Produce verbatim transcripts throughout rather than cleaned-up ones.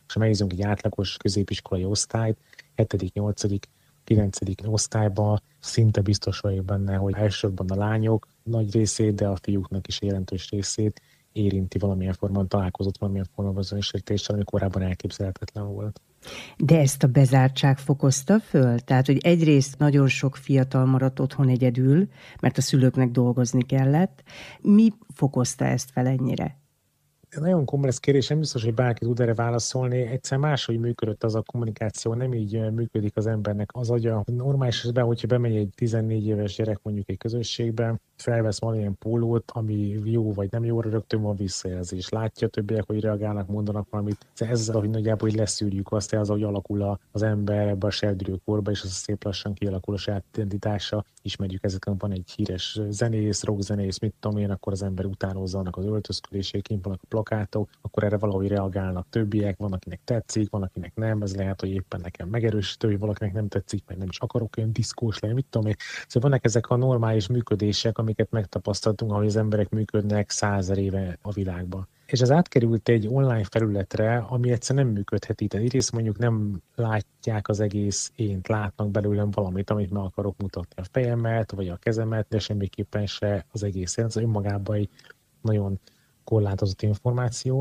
és ha megnézzünk egy átlagos középiskolai osztályt, hetedik nyolcadik kilencedik osztályban szinte biztos vagyok benne, hogy elsősorban a lányok nagy részét, de a fiúknak is jelentős részét érinti valamilyen formában, találkozott valamilyen formában az önsértéssel, ami korábban elképzelhetetlen volt. De ezt a bezártság fokozta föl? Tehát, hogy egyrészt nagyon sok fiatal maradt otthon egyedül, mert a szülőknek dolgozni kellett. Mi fokozta ezt fel ennyire? Nagyon komplex kérdés, nem biztos, hogy bárki tud erre válaszolni. Egyszer máshogy működött az a kommunikáció, nem így működik az embernek az agya. Normális esetben, hogyha bemegy egy tizennégy éves gyerek mondjuk egy közösségbe, felvesz valamilyen pólót, ami jó vagy nem jó, rögtön van visszajelzés. Látja a többiek, hogy reagálnak, mondanak valamit. Ezzel, hogy nagyjából hogy leszűrjük azt, az, hogy alakul az ember ebbe a serdülőkorba, és az szép lassan kialakul a saját identitása. Ismerjük ezeken, van egy híres zenész, rockzenész, mit tudom én, akkor az ember utánozza annak az öltözködését, kint vannak a plakátok, akkor erre valahogy reagálnak többiek, van, akinek tetszik, van, akinek nem, ez lehet, hogy éppen nekem megerősítő, hogy valakinek nem tetszik, meg nem is akarok olyan diszkós lenni, mit tudom én. Szóval vannak ezek a normális működések, amiket megtapasztaltunk, ahogy az emberek működnek százer éve a világban. És ez átkerült egy online felületre, ami egyszerűen nem működhet így. Egyrészt mondjuk nem látják az egész ént, látnak belőlem valamit, amit meg akarok mutatni, a fejemet, vagy a kezemet, de semmiképpen se az egész ént. Ez önmagában egy nagyon korlátozott információ,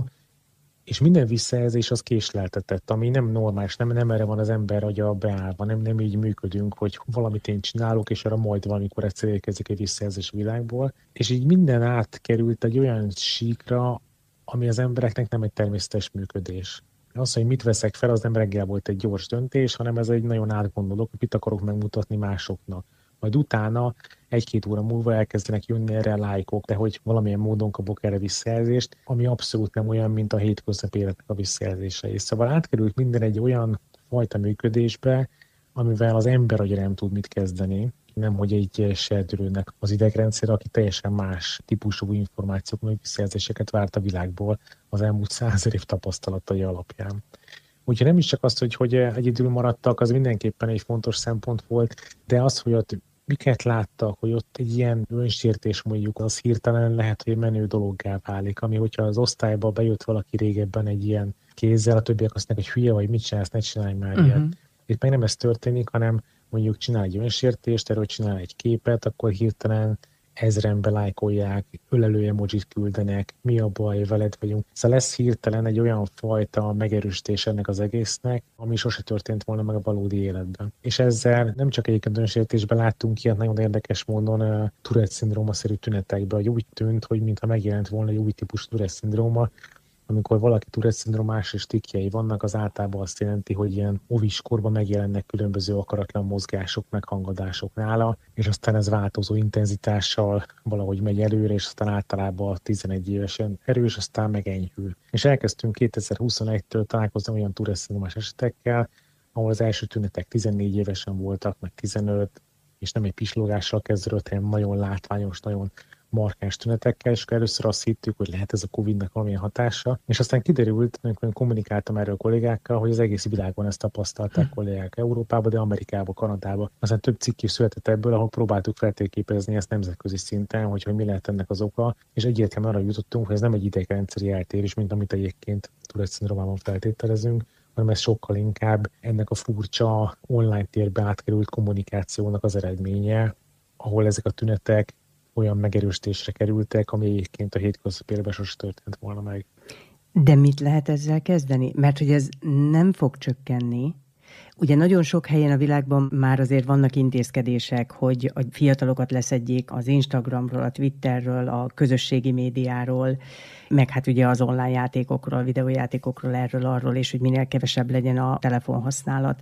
és minden visszajelzés az késleltetett, ami nem normális, nem, nem erre van az ember agya beállva, nem, nem így működünk, hogy valamit én csinálok, és arra majd valamikor egyszer érkezik egy visszajelzés világból, és így minden átkerült egy olyan síkra, ami az embereknek nem egy természetes működés. Az, hogy mit veszek fel, az nem reggel volt egy gyors döntés, hanem ez egy nagyon átgondolok, hogy mit akarok megmutatni másoknak. Majd utána egy-két óra múlva elkezdenek jönni erre lájkok, de hogy valamilyen módon kapok erre visszajelzést, ami abszolút nem olyan, mint a hétköznapi életnek a visszajelzései. Szóval átkerült minden egy olyan fajta működésbe, amivel az ember agya nem tud mit kezdeni, nem hogy egy serdülőnek az idegrendszer, aki teljesen más típusú információk, meg visszajelzéseket várt a világból az elmúlt százer év tapasztalatai alapján. Úgyhogy nem is csak azt, hogy, hogy egyedül maradtak, az mindenképpen egy fontos szempont volt, de az, hogy ott miket láttak, hogy ott egy ilyen önsértés mondjuk, az hirtelen lehet, hogy menő dologgá válik, ami hogyha az osztályba bejött valaki régebben egy ilyen kézzel, a többiek azt mondják, hogy hülye vagy, mit csinálsz, ne csinálj már uh-huh. ilyet. Itt meg nem ez történik, hanem mondjuk csinál egy önsértést, erről csinál egy képet, akkor hirtelen ezren belájkolják, ölelő emojit küldenek, mi a baj, veled vagyunk. Szóval lesz hirtelen egy olyan fajta megerősítés ennek az egésznek, ami sose történt volna meg a valódi életben. És ezzel nem csak egyébként önsértésben láttunk ilyet nagyon érdekes módon uh, Tourette-szindróma-szerű tünetekben, hogy úgy tűnt, hogy mintha megjelent volna egy új típusú Tourette-szindróma, amikor valaki Tourette-szindrómás és tikkjei vannak, az általában azt jelenti, hogy ilyen óvis korban megjelennek különböző akaratlan mozgások, meghangadások nála, és aztán ez változó intenzitással valahogy megy előre, és aztán általában tizenegy évesen erős, aztán megenyhül. És elkezdtünk kétezer-huszonegytől találkozni olyan Tourette-szindrómás esetekkel, ahol az első tünetek tizennégy évesen voltak, meg tizenöt, és nem egy pislógással kezdődött, hanem nagyon látványos, nagyon markáns tünetekkel, és először azt hittük, hogy lehet ez a Covid-nak valamilyen hatása, és aztán kiderült, amikor kommunikáltam erről a kollégákkal, hogy az egész világon ezt tapasztalták kollégák Európában, de Amerikában, Kanadában. Aztán több cikk is született ebből, ahol próbáltuk feltérképezni ezt nemzetközi szinten, hogy, hogy mi lehet ennek az oka, és egyértelműen arra jutottunk, hogy ez nem egy idegrendszeri eltérés, mint amit egyébként Tourette-szindrómában feltételezünk, hanem ez sokkal inkább ennek a furcsa online térbe átkerült kommunikációnak az eredménye, ahol ezek a tünetek olyan megerősítésre kerültek, ami egyébként a hétköznapi életben sose történt volna meg. De mit lehet ezzel kezdeni? Mert hogy ez nem fog csökkenni. Ugye nagyon sok helyen a világban már azért vannak intézkedések, hogy a fiatalokat leszedjék az Instagramról, a Twitterről, a közösségi médiáról, meg hát ugye az online játékokról, videójátékokról, erről, arról, és hogy minél kevesebb legyen a telefonhasználat.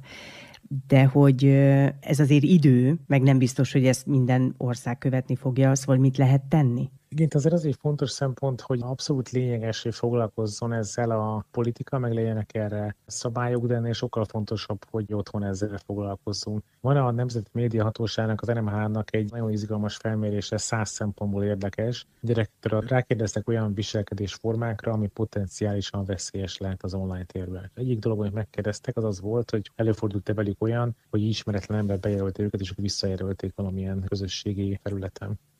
De hogy ez azért idő, meg nem biztos, hogy ezt minden ország követni fogja, szóval mit lehet tenni? Igen, azért az egy fontos szempont, hogy abszolút lényeges, hogy foglalkozzon ezzel a politika, meg legyenek erre szabályok, de ennél sokkal fontosabb, hogy otthon ezzel foglalkozzunk. Van a Nemzeti Médiahatóságnak, az en em há-nak egy nagyon izgalmas felmérése, száz szempontból érdekes. Gyerektől rákérdeztek olyan viselkedésformákra, ami potenciálisan veszélyes lehet az online térben. Egyik dolog, amit megkérdeztek, az az volt, hogy előfordult-e velük olyan, hogy ismeretlen ember bejelölte őket, és visszajelölték valamilyen közösségi területen.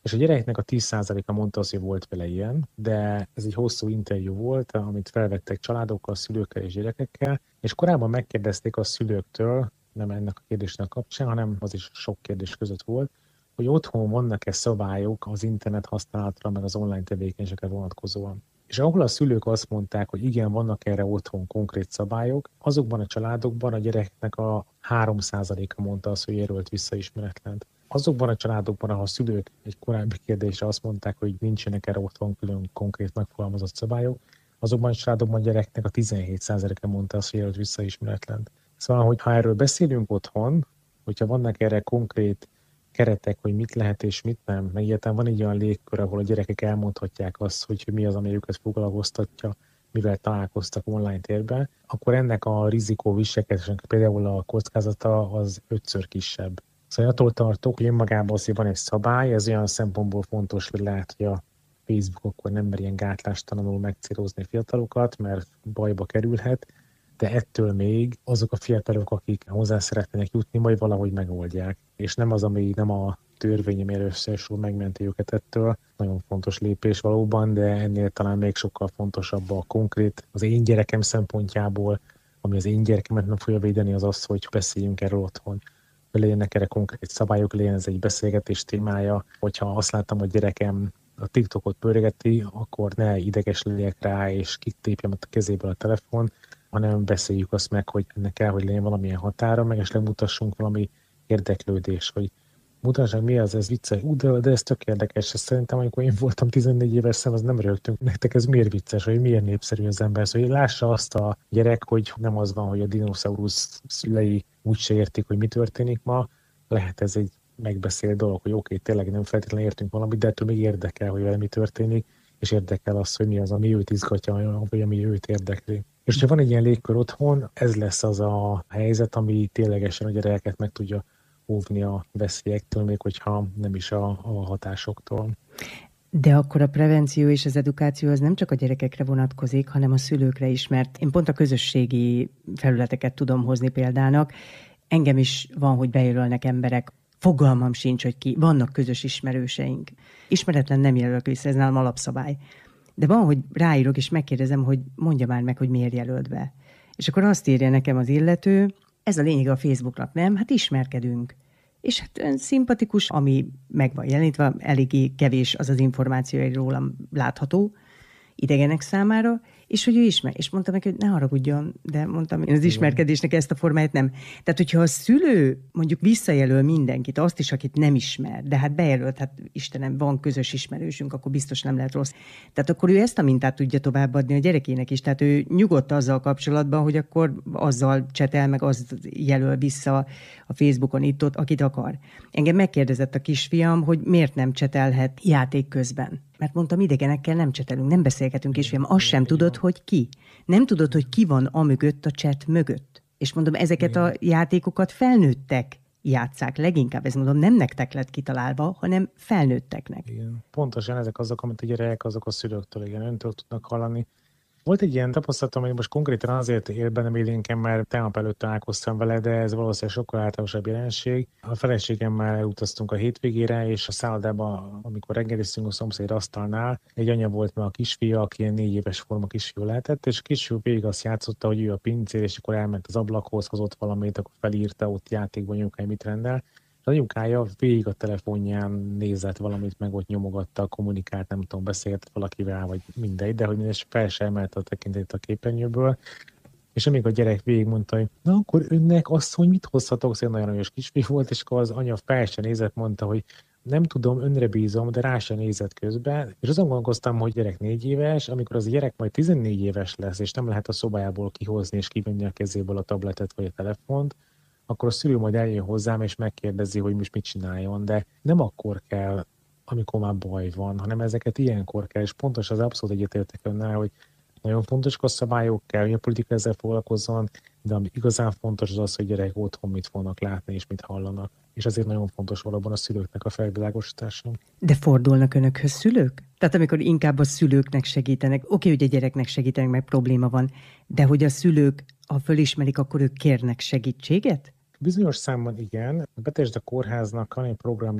és a gyereknek a tíz százaléka mondta azt, hogy volt vele ilyen, de ez egy hosszú interjú volt, amit felvettek családokkal, szülőkkel és gyerekekkel, és korábban megkérdezték a szülőktől, nem ennek a kérdésnek kapcsán, hanem az is sok kérdés között volt, hogy otthon vannak-e szabályok az internet használatra, meg az online tevékenységekre vonatkozóan. És ahol a szülők azt mondták, hogy igen, vannak erre otthon konkrét szabályok, azokban a családokban a gyereknek a három százaléka mondta azt, hogy érült visszaismeretlent. Azokban a családokban, ahol a szülők egy korábbi kérdésre azt mondták, hogy nincsenek erre otthon külön konkrét megfogalmazott szabályok, azokban a családokban a gyereknek a tizenhét százaléka mondta azt, hogy érült visszaismeretlent. Szóval, hogy ha erről beszélünk otthon, hogyha vannak erre konkrét keretek, hogy mit lehet és mit nem, meg ilyetán van egy olyan légkör, ahol a gyerekek elmondhatják azt, hogy mi az, ami őket foglalkoztatja, mivel találkoztak online térben, akkor ennek a rizikó viselkedésnek például a kockázata az ötször kisebb. Szóval attól tartok, hogy önmagában azért van egy szabály, ez olyan szempontból fontos, hogy lehet, hogy a Facebook akkor nem mer ilyen gátlástalanul megcélozni fiatalokat, mert bajba kerülhet, de ettől még azok a fiatalok, akik hozzá szeretnének jutni, majd valahogy megoldják. És nem az, ami nem a törvény először megmenti őket ettől. Nagyon fontos lépés valóban, de ennél talán még sokkal fontosabb a konkrét, az én gyerekem szempontjából, ami az én gyerekemet meg fogja védeni, az az, hogy beszéljünk erről otthon. Legyenek erre konkrét szabályok, legyen ez egy beszélgetés témája. Hogyha azt láttam, hogy gyerekem a TikTokot pörgeti, akkor ne ideges legyek rá, és kitépjem a kezéből a telefon, hanem beszéljük azt meg, hogy ennek kell, hogy legyen valamilyen határa, meg esetleg mutassunk valami érdeklődés, hogy mutassák, mi az, ez vicces, ú, de, de ez tök érdekes, ez szerintem, amikor én voltam tizennégy éves szem, az nem rögtünk, nektek ez miért vicces, hogy miért népszerű az ember, szóval lássa azt a gyerek, hogy nem az van, hogy a dinoszaurusz szülei úgyse értik, hogy mi történik ma, lehet ez egy megbeszélt dolog, hogy oké, okay, tényleg nem feltétlenül értünk valamit, de ettől még érdekel, hogy vele mi történik, és érdekel az, hogy mi az, ami őt izgatja, vagy ami őt érdekli. És ha van egy ilyen légkör otthon, ez lesz az a helyzet, ami ténylegesen a gyerekeket meg tudja óvni a veszélyektől, még hogyha nem is a, a hatásoktól. De akkor a prevenció és az edukáció az nem csak a gyerekekre vonatkozik, hanem a szülőkre is, mert én pont a közösségi felületeket tudom hozni példának. Engem is van, hogy bejelölnek emberek, fogalmam sincs, hogy ki. Vannak közös ismerőseink. Ismeretlen nem jelölök vissza, ez nálam alapszabály. De van, hogy ráírok, és megkérdezem, hogy mondja már meg, hogy miért jelölt be. És akkor azt írja nekem az illető, ez a lényeg a Facebooknak, nem? Hát ismerkedünk. És hát szimpatikus, ami meg van jelenítve, eléggé kevés az az információ, rólam látható idegenek számára, és hogy ő ismer. És mondtam neki, hogy ne haragudjon, de mondtam, én az ismerkedésnek ezt a formáját nem. Tehát, hogyha a szülő mondjuk visszajelöl mindenkit, azt is, akit nem ismer, de hát bejelölt, hát Istenem, van közös ismerősünk, akkor biztos nem lehet rossz. Tehát akkor ő ezt a mintát tudja továbbadni a gyerekének is. Tehát ő nyugodt azzal kapcsolatban, hogy akkor azzal csetel, meg az jelöl vissza a Facebookon itt-ott, akit akar. Engem megkérdezett a kisfiam, hogy miért nem csetelhet játék közben. Mert mondtam, idegenekkel nem csetelünk, nem beszélgetünk, kisfiam. Azt sem tudod, hogy ki. Nem tudod, hogy ki van amögött, a chat mögött. És mondom, ezeket igen. A játékokat felnőttek játsszák. Leginkább, ez mondom, nem nektek lett kitalálva, hanem felnőtteknek. Igen. Pontosan ezek azok, amit a gyerekek, azok a szülőktől, igen, öntől tudnak hallani. Volt egy ilyen tapasztalatom, hogy most konkrétan azért él bennem élénken, mert tegnap előtt találkoztam vele, de ez valószínűleg sokkal általánosabb jelenség. A feleségemmel elutaztunk a hétvégére, és a szállodában, amikor reggeliztünk a szomszéd asztalnál, egy anya volt meg a kisfia, aki ilyen négy éves forma kisfiú lehetett, és a kisfiú végig azt játszotta, hogy ő a pincér, és akkor elment az ablakhoz, hozott valamit, akkor felírta ott játékban anyukája mit rendel. Az anyukája végig a telefonján nézett valamit, meg ott nyomogatta, kommunikált, nem tudom, beszélgetett valakivel, vagy mindegy, de hogy mindez fel sem emelte a tekintét a képernyőből. És amíg a gyerek végig mondta, hogy na akkor önnek azt, hogy mit hozhatok, szóval nagyon aranyos kisfiú volt, és akkor az anya fel sem nézett, mondta, hogy nem tudom, önre bízom, de rá sem nézett közben. És azon gondolkoztam, hogy gyerek négy éves, amikor az a gyerek majd tizennégy éves lesz, és nem lehet a szobájából kihozni és kivenni a kezéből a tabletet vagy a telefont, akkor a szülő majd eljön hozzám, és megkérdezi, hogy most mit csináljon, de nem akkor kell, amikor már baj van, hanem ezeket ilyenkor kell, és pontos az abszolút egyetértek önnel, hogy nagyon fontos a szabályok kell, hogy a politika ezzel foglalkozzon, de ami igazán fontos az az, hogy gyerekek otthon mit fognak látni, és mit hallanak. És ezért nagyon fontos valóban a szülőknek a felvilágosítása. De fordulnak önökhöz szülők? Tehát amikor inkább a szülőknek segítenek, oké, hogy a gyereknek segítenek, meg probléma van, de hogy a szülők, ha fölismerik, akkor ők kérnek segítséget? Bizonyos számban igen. A Betesda Kórháznak van egy programja,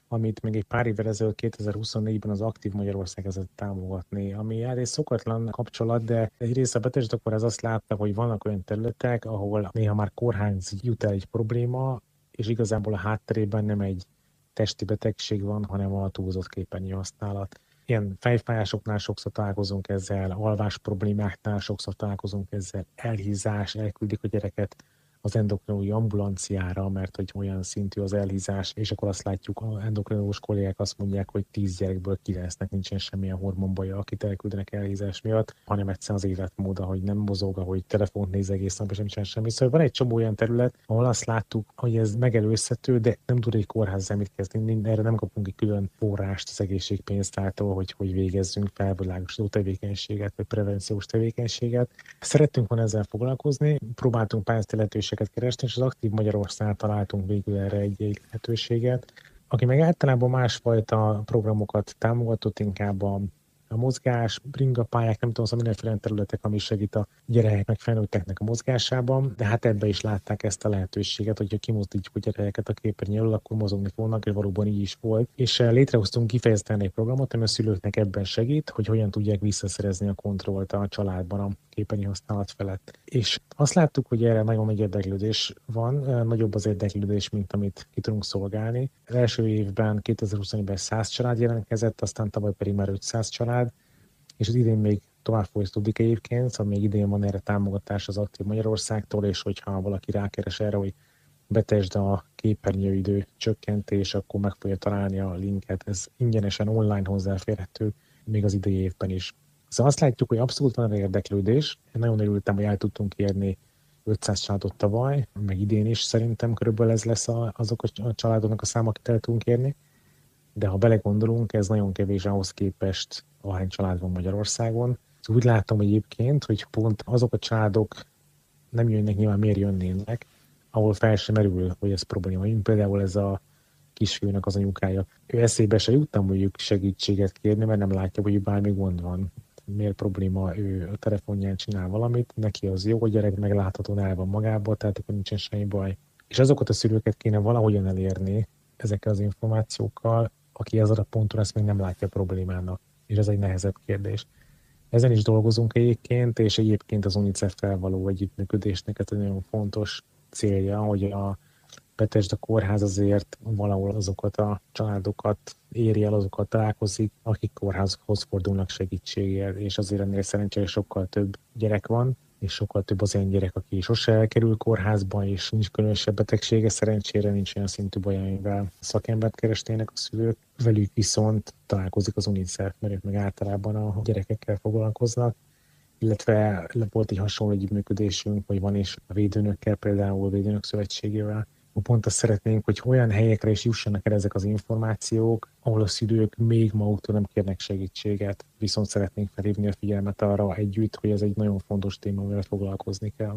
amit még egy pár évvel ezelőtt kétezer-huszonnégyben az Aktív Magyarország kezdett támogatni, ami hát egy szokatlan kapcsolat, de egyrészt a Betesda Kórház azt látta, hogy vannak olyan területek, ahol néha már kórház jut el egy probléma, és igazából a hátterében nem egy testi betegség van, hanem a túlzott képernyő használat. Ilyen fejfájásoknál sokszor találkozunk ezzel, alvás problémáknál sokszor találkozunk ezzel, elhízás, elküldik a gyereket az endokrinológiai ambulanciára, mert hogy olyan szintű az elhízás, és akkor azt látjuk, az endokrinológus kollégák azt mondják, hogy tíz gyerekből kilencnek nincsen semmilyen hormonbaja, akit elküldenek elhízás miatt, hanem egyszerűen az életmód, hogy nem mozog, ahogy telefont néz egész nap, és nem csinál semmi. Szóval van egy csomó olyan terület, ahol azt láttuk, hogy ez megelőzhető, de nem tud egy kórház mit kezdeni, erre nem kapunk egy külön forrást az egészségpénztártól, hogy, hogy végezzünk felvilágosító tevékenységet, vagy prevenciós tevékenységet. Szerettünk volna ezzel foglalkozni, próbáltunk pályázati lehetőséget keresni, és az Aktív Magyarországon találtunk végül erre egy, egy lehetőséget. Aki meg általában másfajta programokat támogatott, inkább a, a mozgás, bringapályák, nem tudom, szóval mindenféle területek, ami segít a gyerekeknek, felnőtteknek a mozgásában, de hát ebbe is látták ezt a lehetőséget, hogyha kimozdítjuk a gyerekeket a képernyőről, akkor mozogni fognak, és valóban így is volt. És létrehoztunk kifejezetten egy programot, ami a szülőknek ebben segít, hogy hogyan tudják visszaszerezni a kontrollt a családban a képernyő használat felett. És azt láttuk, hogy erre nagyon nagy érdeklődés van, nagyobb az érdeklődés, mint amit ki tudunk szolgálni. Az első évben, kétezer-huszonegyben száz család jelentkezett, aztán tavaly pedig már ötszáz család, és az idén még tovább folytatódik egyébként, szóval még idén van erre támogatás az Aktív Magyarországtól, és hogyha valaki rákeres erre, hogy Betesda a képernyőidő csökkentés, akkor meg fogja találni a linket. Ez ingyenesen online hozzáférhető még az idei évben is. Szóval azt látjuk, hogy abszolút van érdeklődés. Én nagyon örültem, hogy el tudtunk érni ötszáz családot tavaly, meg idén is szerintem körülbelül ez lesz a, azok a családoknak a száma, akit el tudunk érni. De ha belegondolunk, ez nagyon kevés ahhoz képest, ahány család van Magyarországon. Szóval úgy látom egyébként, hogy pont azok a családok nem jönnek, nyilván miért jönnének, ahol fel sem merül, hogy ez probléma. Én például ez a kisfiúnak az anyukája. Ő eszébe se juttam mondjuk segítséget kérni, mert nem látja, hogy bármi gond van. Miért probléma, ő a telefonján csinál valamit, neki az jó, a gyerek megláthatóan el van magából, tehát akkor nincsen semmi baj. És azokat a szülőket kéne valahogyan elérni ezekkel az információkkal, aki ezen a ponton ezt még nem látja a problémának. És ez egy nehezebb kérdés. Ezen is dolgozunk egyébként, és egyébként az UNICEF-fel való együttműködésnek ez egy nagyon fontos célja, hogy a Betesda Kórház azért valahol azokat a családokat éri el, azokat találkozik, akik kórházhoz fordulnak segítségért, és azért ennél szerencsére sokkal több gyerek van, és sokkal több az olyan gyerek, aki sose elkerül kórházba, és nincs különösebb betegsége, szerencsére nincs olyan szintű baj, amivel szakembert kerestének a szülők. Velük viszont találkozik az UNICEF, mert ők meg általában a gyerekekkel foglalkoznak, illetve volt egy hasonló együttműködésünk, vagy van is a védőnökkel, például a Védőnök Szövetségével. Pont azt szeretnénk, hogy olyan helyekre is jussanak el ezek az információk, ahol a szülők még maguktól nem kérnek segítséget, viszont szeretnénk felhívni a figyelmet arra együtt, hogy ez egy nagyon fontos téma, amivel foglalkozni kell.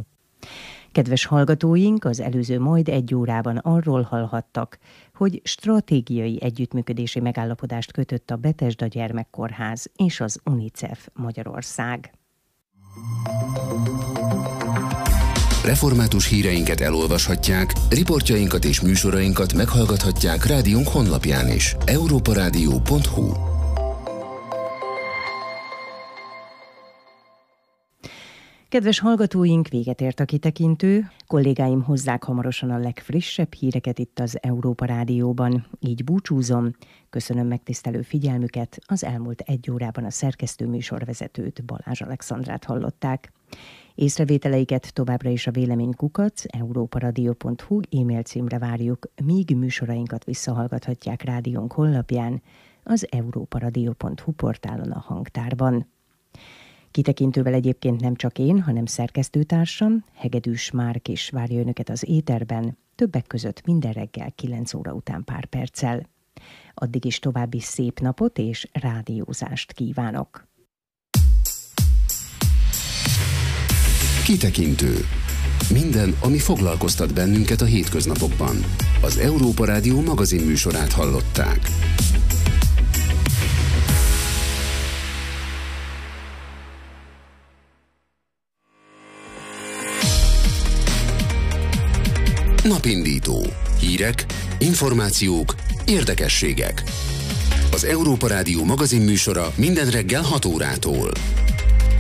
Kedves hallgatóink, az előző majd egy órában arról hallhattak, hogy stratégiai együttműködési megállapodást kötött a Betesda Gyermekkórház és az UNICEF Magyarország. Református híreinket elolvashatják, riportjainkat és műsorainkat meghallgathatják rádiónk honlapján is. európaradio pont hu. Kedves hallgatóink, véget ért a kitekintő. Kollégáim hozzák hamarosan a legfrissebb híreket itt az Európa Rádióban. Így búcsúzom. Köszönöm megtisztelő figyelmüket. Az elmúlt egy órában a szerkesztő műsorvezetőt, Balázs Alexandrát hallották. Észrevételeiket továbbra is a véleménykukac európaradio pont hu e-mail címre várjuk, míg műsorainkat visszahallgathatják rádiónk honlapján, az európaradio pont hu portálon a hangtárban. Kitekintővel egyébként nem csak én, hanem szerkesztőtársam, Hegedűs Márk is várja önöket az éterben, többek között minden reggel kilenc óra után pár perccel. Addig is további szép napot és rádiózást kívánok! Kitekintő. Minden, ami foglalkoztat bennünket a hétköznapokban. Az Európa Rádió magazin műsorát hallották. Napindító. Hírek, információk, Érdekességek. Az Európa Rádió magazinműsora minden reggel hat órától.